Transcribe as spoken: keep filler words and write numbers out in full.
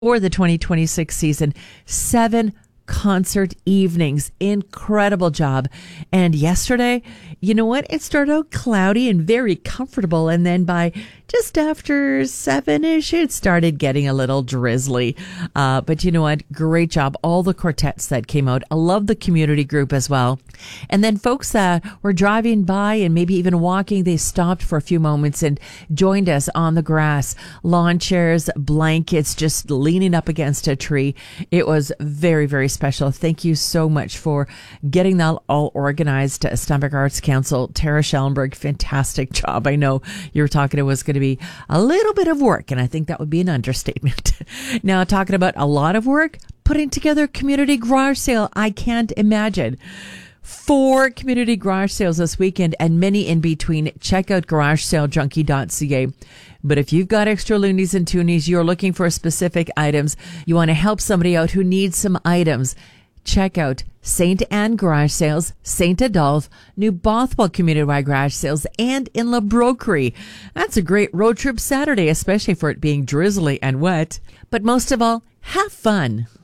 for the twenty twenty-six season. Seven concert evenings. Incredible job. And yesterday, you know what? It started out cloudy and very comfortable. And then by just after seven-ish, it started getting a little drizzly. Uh, but you know what? Great job. All the quartets that came out. I love the community group as well. And then folks that were driving by and maybe even walking, they stopped for a few moments and joined us on the grass. Lawn chairs, blankets, just leaning up against a tree. It was very, very special. Thank you so much for getting that all organized. Steinbach Arts Council, Tara Schellenberg, fantastic job. I know you were talking it was going to be a little bit of work, and I think that would be an understatement. Now, talking about a lot of work, putting together a community garage sale. I can't imagine. Four community garage sales this weekend and many in between. Check out garage sale junkie dot c a. But if you've got extra loonies and toonies, you're looking for specific items, you want to help somebody out who needs some items, check out Saint Anne Garage Sales, Saint Adolphe, New Bothwell Community-wide Garage Sales, and in La Broquerie. That's a great road trip Saturday, especially for it being drizzly and wet. But most of all, have fun.